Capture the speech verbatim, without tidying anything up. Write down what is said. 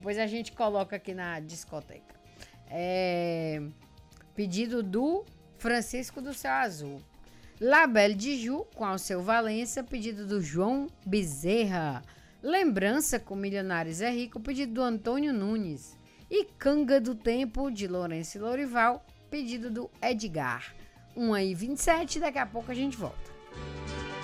Depois a gente coloca aqui na discoteca. É, pedido do Francisco do Céu Azul. La Belle de Ju, com Alceu Valença, pedido do João Bezerra. Lembrança com Milionários é Rico, pedido do Antônio Nunes. E Canga do Tempo, de Lourenço e Lourival, pedido do Edgar. uma e vinte e sete, daqui a pouco a gente volta.